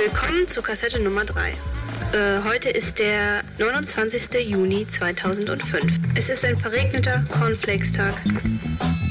Willkommen zu Kassette Nummer 3. Heute ist der 29. Juni 2005. Es ist ein verregneter Cornflakes-Tag.